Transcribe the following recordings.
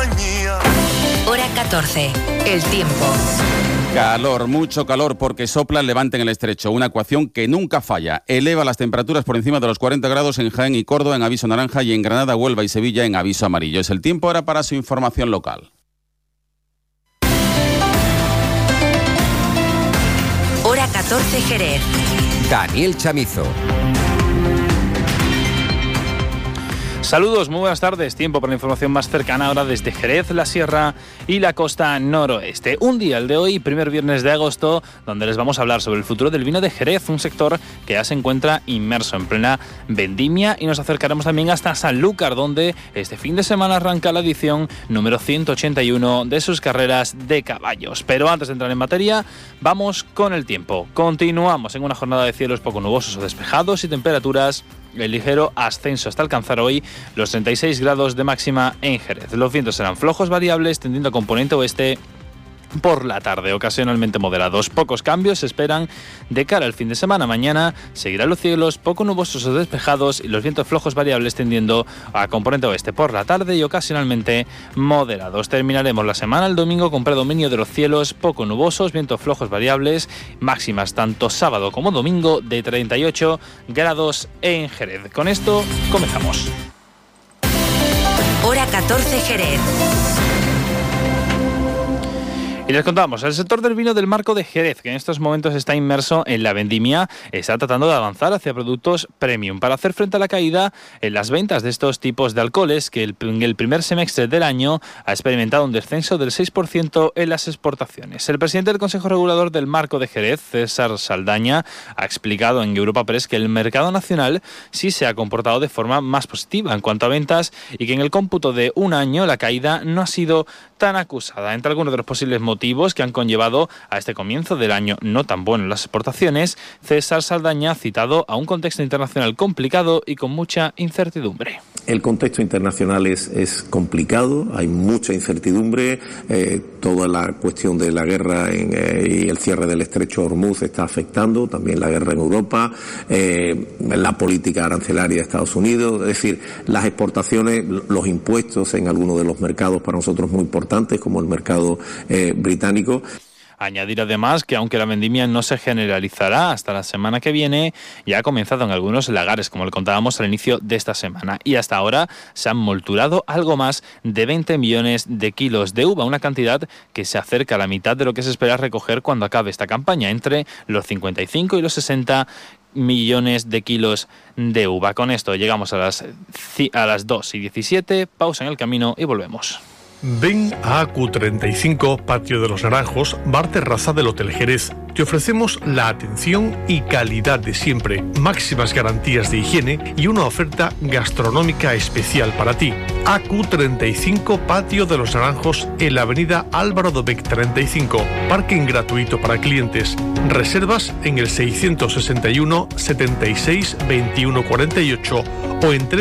compañía. Hora 14. El tiempo. Calor, mucho calor porque sopla el levante en el estrecho, una ecuación que nunca falla. Eleva las temperaturas por encima de los 40 grados en Jaén y Córdoba en aviso naranja y en Granada, Huelva y Sevilla en aviso amarillo. Es el tiempo ahora para su información local. Hora 14 Jerez. Daniel Chamizo. Saludos, muy buenas tardes. Tiempo para la información más cercana ahora desde Jerez, la Sierra y la costa noroeste. Un día, el de hoy, primer viernes de agosto, donde les vamos a hablar sobre el futuro del vino de Jerez, un sector que ya se encuentra inmerso en plena vendimia, y nos acercaremos también hasta Sanlúcar, donde este fin de semana arranca la edición número 181 de sus carreras de caballos. Pero antes de entrar en materia, vamos con el tiempo. Continuamos en una jornada de cielos poco nubosos o despejados y temperaturas el ligero ascenso hasta alcanzar hoy los 36 grados de máxima en Jerez. Los vientos serán flojos variables, tendiendo a componente oeste por la tarde, ocasionalmente moderados. Pocos cambios se esperan de cara al fin de semana. Mañana seguirán los cielos poco nubosos o despejados y los vientos flojos variables tendiendo a componente oeste por la tarde y ocasionalmente moderados. Terminaremos la semana el domingo con predominio de los cielos poco nubosos, vientos flojos variables, máximas tanto sábado como domingo de 38 grados en Jerez. Con esto comenzamos. Hora 14 Jerez. Y les contamos, el sector del vino del Marco de Jerez, que en estos momentos está inmerso en la vendimia, está tratando de avanzar hacia productos premium para hacer frente a la caída en las ventas de estos tipos de alcoholes, que en el primer semestre del año ha experimentado un descenso del 6% en las exportaciones. El presidente del Consejo Regulador del Marco de Jerez, César Saldaña, ha explicado en Europa Press que el mercado nacional sí se ha comportado de forma más positiva en cuanto a ventas y que en el cómputo de un año la caída no ha sido tan acusada. Entre algunos de los posibles motivos que han conllevado a este comienzo del año no tan bueno en las exportaciones, César Saldaña ha citado a un contexto internacional complicado y con mucha incertidumbre. El contexto internacional es complicado, hay mucha incertidumbre, toda la cuestión de la guerra y el cierre del estrecho de Hormuz está afectando, también la guerra en Europa, la política arancelaria de Estados Unidos, es decir, las exportaciones, los impuestos en algunos de los mercados para nosotros muy importantes, como el mercado británico. Añadir además que aunque la vendimia no se generalizará hasta la semana que viene, ya ha comenzado en algunos lagares, como le contábamos al inicio de esta semana, y hasta ahora se han molturado algo más de 20 millones de kilos de uva, una cantidad que se acerca a la mitad de lo que se espera recoger cuando acabe esta campaña, entre los 55 y los 60 millones de kilos de uva. Con esto llegamos a las 2:17, pausa en el camino y volvemos. Ven a AQ35, Patio de los Naranjos, bar terraza del Hotel Jerez. Te ofrecemos la atención y calidad de siempre, máximas garantías de higiene y una oferta gastronómica especial para ti. AQ35, Patio de los Naranjos, en la avenida Álvaro Dobech 35. Parking gratuito para clientes. Reservas en el 661 76 21 48 o en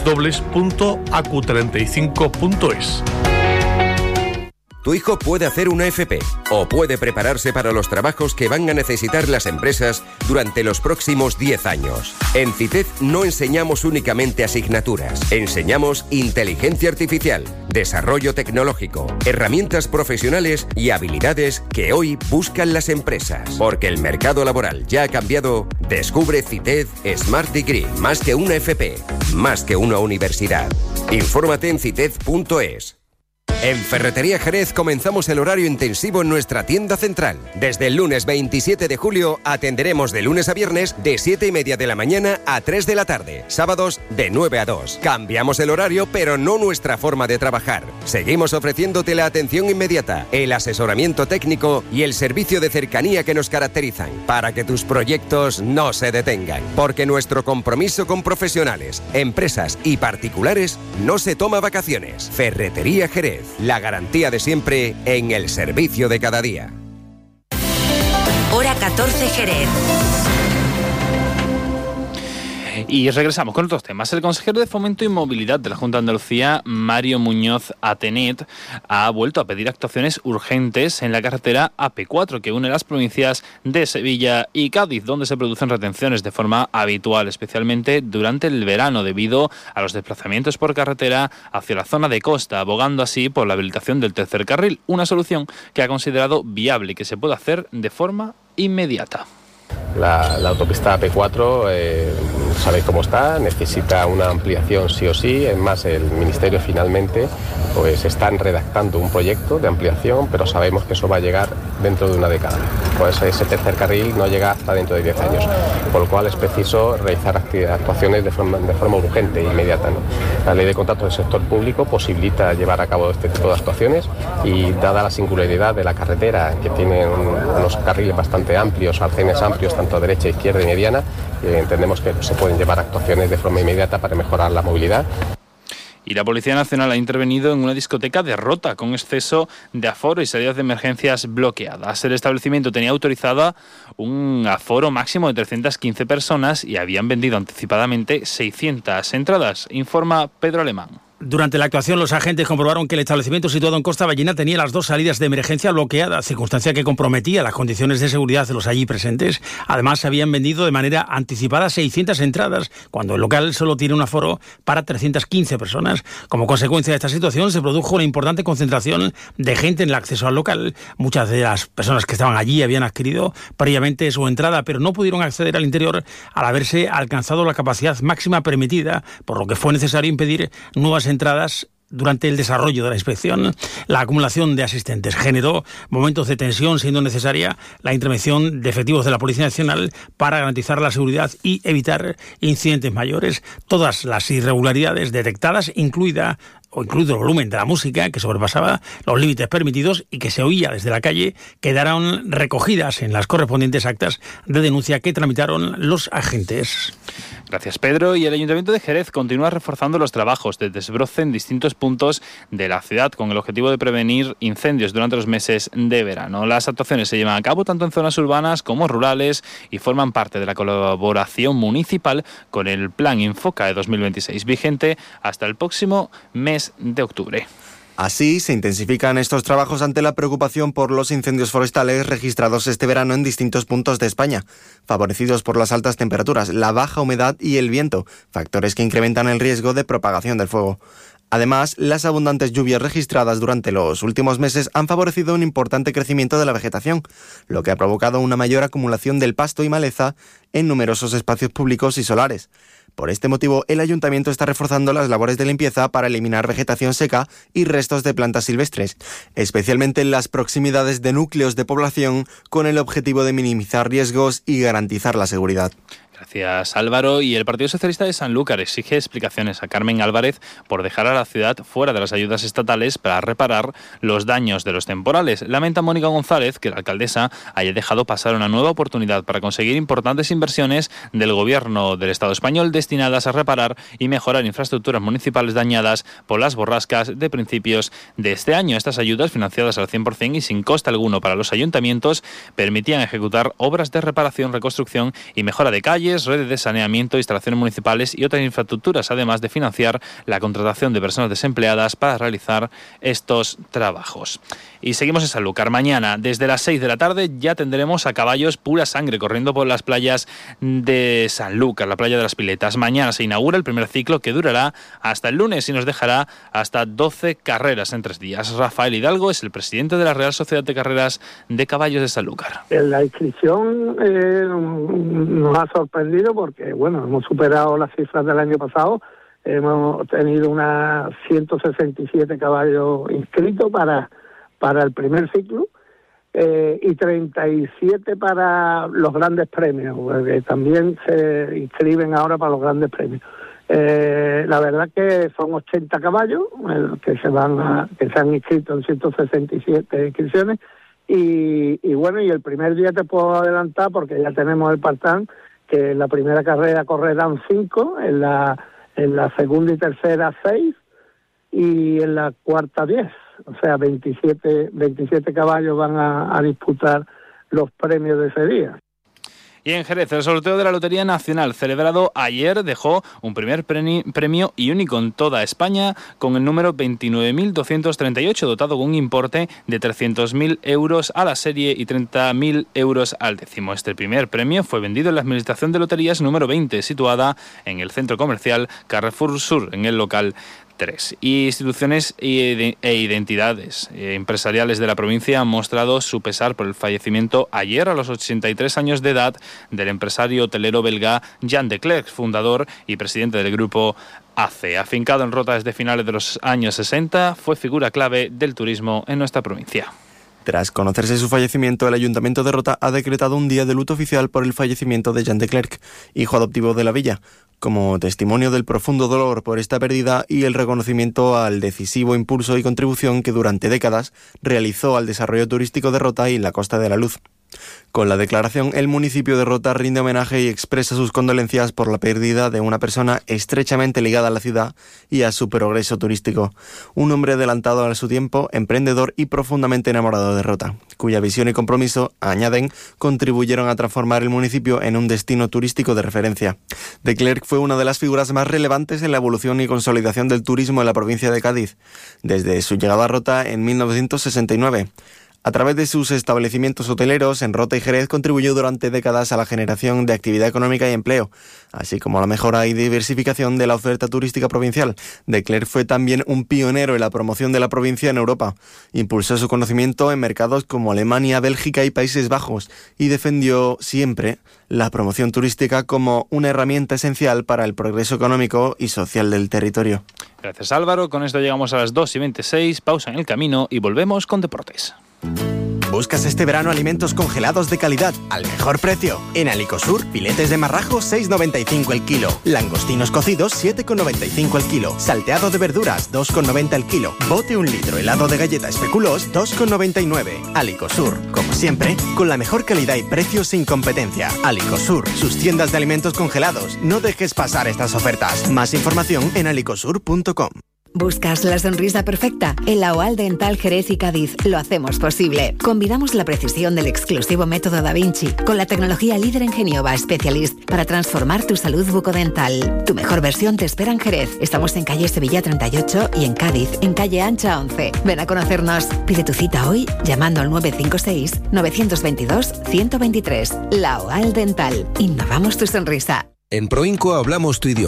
www.acu35.es. Tu hijo puede hacer una FP o puede prepararse para los trabajos que van a necesitar las empresas durante los próximos 10 años. En CITED no enseñamos únicamente asignaturas, enseñamos inteligencia artificial, desarrollo tecnológico, herramientas profesionales y habilidades que hoy buscan las empresas. Porque el mercado laboral ya ha cambiado, descubre CITED Smart Degree, más que una FP, más que una universidad. Infórmate en cited.es. En Ferretería Jerez comenzamos el horario intensivo en nuestra tienda central. Desde el lunes 27 de julio atenderemos de lunes a viernes de 7:30 de la mañana a 3 de la tarde. Sábados de 9 a 2. Cambiamos el horario, pero no nuestra forma de trabajar. Seguimos ofreciéndote la atención inmediata, el asesoramiento técnico y el servicio de cercanía que nos caracterizan, para que tus proyectos no se detengan. Porque nuestro compromiso con profesionales, empresas y particulares no se toma vacaciones. Ferretería Jerez. La garantía de siempre en el servicio de cada día. Hora 14 Jerez. Y regresamos con otros temas. El consejero de Fomento y Movilidad de la Junta de Andalucía, Mario Muñoz Atenet, ha vuelto a pedir actuaciones urgentes en la carretera AP4 que une las provincias de Sevilla y Cádiz, donde se producen retenciones de forma habitual, especialmente durante el verano, debido a los desplazamientos por carretera hacia la zona de costa, abogando así por la habilitación del tercer carril, una solución que ha considerado viable y que se puede hacer de forma inmediata. La autopista AP4, sabéis cómo está, necesita una ampliación sí o sí. Es más, el Ministerio finalmente pues están redactando un proyecto de ampliación, pero sabemos que eso va a llegar dentro de una década. Pues ese tercer carril no llega hasta dentro de 10 años, por lo cual es preciso realizar actuaciones de forma urgente e inmediata, ¿no? La ley de contratos del sector público posibilita llevar a cabo este tipo de actuaciones y, dada la singularidad de la carretera, que tiene unos carriles bastante amplios, arcenes amplios, tanto a derecha, izquierda y mediana, entendemos que se pueden llevar actuaciones de forma inmediata para mejorar la movilidad. Y la Policía Nacional ha intervenido en una discoteca de Rota con exceso de aforo y salidas de emergencias bloqueadas. El establecimiento tenía autorizada un aforo máximo de 315 personas y habían vendido anticipadamente 600 entradas, informa Pedro Alemán. Durante la actuación, los agentes comprobaron que el establecimiento situado en Costa Ballena tenía las 2 salidas de emergencia bloqueadas, circunstancia que comprometía las condiciones de seguridad de los allí presentes. Además, se habían vendido de manera anticipada 600 entradas, cuando el local solo tiene un aforo para 315 personas. Como consecuencia de esta situación, se produjo una importante concentración de gente en el acceso al local. Muchas de las personas que estaban allí habían adquirido previamente su entrada, pero no pudieron acceder al interior al haberse alcanzado la capacidad máxima permitida, por lo que fue necesario impedir nuevas entradas durante el desarrollo de la inspección. La acumulación de asistentes generó momentos de tensión, siendo necesaria la intervención de efectivos de la Policía Nacional para garantizar la seguridad y evitar incidentes mayores. Todas las irregularidades detectadas, incluido el volumen de la música que sobrepasaba los límites permitidos y que se oía desde la calle, quedaron recogidas en las correspondientes actas de denuncia que tramitaron los agentes. Gracias, Pedro. Y el Ayuntamiento de Jerez continúa reforzando los trabajos de desbroce en distintos puntos de la ciudad con el objetivo de prevenir incendios durante los meses de verano. Las actuaciones se llevan a cabo tanto en zonas urbanas como rurales y forman parte de la colaboración municipal con el Plan Infoca de 2026, vigente hasta el próximo mes de octubre. Así, se intensifican estos trabajos ante la preocupación por los incendios forestales registrados este verano en distintos puntos de España, favorecidos por las altas temperaturas, la baja humedad y el viento, factores que incrementan el riesgo de propagación del fuego. Además, las abundantes lluvias registradas durante los últimos meses han favorecido un importante crecimiento de la vegetación, lo que ha provocado una mayor acumulación del pasto y maleza en numerosos espacios públicos y solares. Por este motivo, el Ayuntamiento está reforzando las labores de limpieza para eliminar vegetación seca y restos de plantas silvestres, especialmente en las proximidades de núcleos de población, con el objetivo de minimizar riesgos y garantizar la seguridad. Gracias, Álvaro. Y el Partido Socialista de Sanlúcar exige explicaciones a Carmen Álvarez por dejar a la ciudad fuera de las ayudas estatales para reparar los daños de los temporales. Lamenta Mónica González que la alcaldesa haya dejado pasar una nueva oportunidad para conseguir importantes inversiones del Gobierno del Estado español destinadas a reparar y mejorar infraestructuras municipales dañadas por las borrascas de principios de este año. Estas ayudas, financiadas al 100% y sin coste alguno para los ayuntamientos, permitían ejecutar obras de reparación, reconstrucción y mejora de calles, redes de saneamiento, instalaciones municipales y otras infraestructuras, además de financiar la contratación de personas desempleadas para realizar estos trabajos. Y seguimos en Sanlúcar. Mañana, desde las 6 de la tarde, ya tendremos a caballos pura sangre corriendo por las playas de Sanlúcar, la playa de las Piletas. Mañana se inaugura el primer ciclo que durará hasta el lunes y nos dejará hasta 12 carreras en 3 días. Rafael Hidalgo es el presidente de la Real Sociedad de Carreras de Caballos de Sanlúcar. La inscripción nos ha sorprendido porque, bueno, hemos superado las cifras del año pasado. Hemos tenido unas 167 caballos inscritos para el primer ciclo y 37 para los grandes premios, porque también se inscriben ahora para los grandes premios. La verdad que son 80 caballos que se han inscrito en 167 inscripciones y bueno, y el primer día te puedo adelantar porque ya tenemos el part-time, que en la primera carrera correrán 5, en la segunda y tercera 6 y en la cuarta 10. O sea, 27 caballos van a disputar los premios de ese día. Y en Jerez, el sorteo de la Lotería Nacional celebrado ayer dejó un primer premio y único en toda España con el número 29.238, dotado con un importe de 300.000 euros a la serie y 30.000 euros al décimo. Este primer premio fue vendido en la Administración de Loterías número 20, situada en el centro comercial Carrefour Sur, en el local 3. Instituciones e identidades empresariales de la provincia han mostrado su pesar por el fallecimiento ayer a los 83 años de edad del empresario hotelero belga Jean de Clercq, fundador y presidente del grupo ACE. Afincado en Rota desde finales de los años 60, fue figura clave del turismo en nuestra provincia. Tras conocerse su fallecimiento, el Ayuntamiento de Rota ha decretado un día de luto oficial por el fallecimiento de Jean de Clercq, hijo adoptivo de la villa, como testimonio del profundo dolor por esta pérdida y el reconocimiento al decisivo impulso y contribución que durante décadas realizó al desarrollo turístico de Rota y la Costa de la Luz. Con la declaración, el municipio de Rota rinde homenaje y expresa sus condolencias por la pérdida de una persona estrechamente ligada a la ciudad y a su progreso turístico. Un hombre adelantado a su tiempo, emprendedor y profundamente enamorado de Rota, cuya visión y compromiso, añaden, contribuyeron a transformar el municipio en un destino turístico de referencia. De Clercq fue una de las figuras más relevantes en la evolución y consolidación del turismo en la provincia de Cádiz, desde su llegada a Rota en 1969. A través de sus establecimientos hoteleros en Rota y Jerez contribuyó durante décadas a la generación de actividad económica y empleo, así como a la mejora y diversificación de la oferta turística provincial. De Clercq fue también un pionero en la promoción de la provincia en Europa. Impulsó su conocimiento en mercados como Alemania, Bélgica y Países Bajos y defendió siempre la promoción turística como una herramienta esencial para el progreso económico y social del territorio. Gracias, Álvaro. Con esto llegamos a las 2:26, pausa en el camino y volvemos con deportes. ¿Buscas este verano alimentos congelados de calidad al mejor precio? En Alicosur, filetes de marrajo 6,95 el kilo, langostinos cocidos 7,95 el kilo, salteado de verduras 2,90 el kilo, bote 1 litro helado de galleta especuloos 2,99. Alicosur, como siempre, con la mejor calidad y precio sin competencia. Alicosur, sus tiendas de alimentos congelados. No dejes pasar estas ofertas. Más información en alicosur.com. ¿Buscas la sonrisa perfecta? En la OAL Dental Jerez y Cádiz lo hacemos posible. Combinamos la precisión del exclusivo método Da Vinci con la tecnología líder en Geniova Specialist para transformar tu salud bucodental. Tu mejor versión te espera en Jerez. Estamos en calle Sevilla 38 y en Cádiz, en calle Ancha 11. Ven a conocernos. Pide tu cita hoy llamando al 956-922-123. La OAL Dental. Innovamos tu sonrisa. En Proinco hablamos tu idioma.